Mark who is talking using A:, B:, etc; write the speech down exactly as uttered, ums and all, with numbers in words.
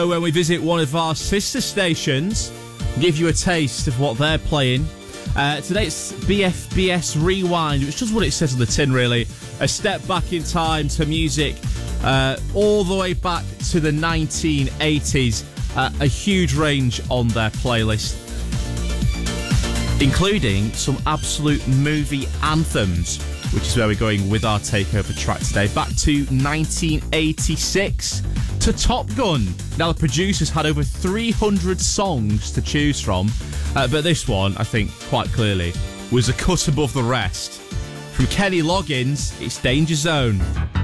A: When we visit one of our sister stations, give you a taste of what they're playing. Uh, today it's B F B S Rewind, which is what it says on the tin, really. A step back in time to music uh, all the way back to the nineteen eighties. Uh, a huge range on their playlist, including some absolute movie anthems, which is where we're going with our takeover track today. Back to nineteen eighty-six, to Top Gun. Now, the producers had over three hundred songs to choose from, uh, but this one, I think, quite clearly, was a cut above the rest. From Kenny Loggins, it's Danger Zone.